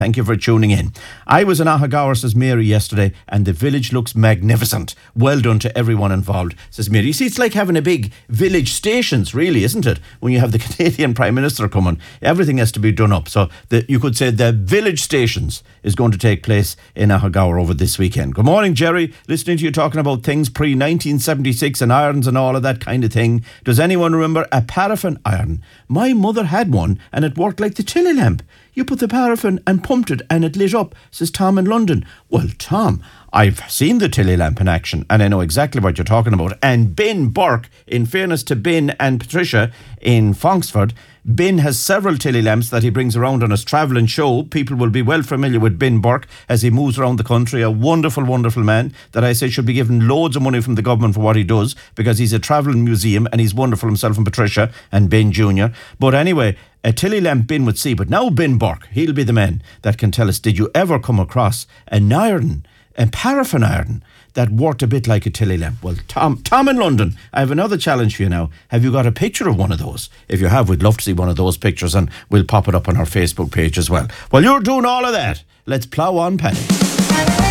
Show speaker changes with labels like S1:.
S1: Thank you for tuning in. I was in Ahagawr, says Mary, yesterday, and the village looks magnificent. Well done to everyone involved, says Mary. You see, it's like having a big village stations, really, isn't it? When you have the Canadian Prime Minister coming, everything has to be done up. So you could say the village stations is going to take place in Ahagawr over this weekend. Good morning, Jerry. Listening to you talking about things pre-1976 and irons and all of that kind of thing. Does anyone remember a paraffin iron? My mother had one, and it worked like the chilly lamp. You put the paraffin and pumped it and it lit up, says Tom in London. Well, Tom, I've seen the Tilly lamp in action and I know exactly what you're talking about. And Ben Burke, in fairness to Ben and Patricia in Fonksford, Ben has several Tilly lamps that he brings around on his travelling show. People will be well familiar with Ben Burke as he moves around the country. A wonderful, wonderful man that I say should be given loads of money from the government for what he does, because he's a travelling museum and he's wonderful himself, and Patricia and Ben Jr. But anyway, a Tilly lamp Ben would see. But now Ben Burke, he'll be the man that can tell us, did you ever come across an iron, a paraffin iron, that worked a bit like a Tilly lamp? Well, Tom in London, I have another challenge for you now. Have you got a picture of one of those? If you have, we'd love to see one of those pictures, and we'll pop it up on our Facebook page as well. While you're doing all of that, let's plough on, Paddy.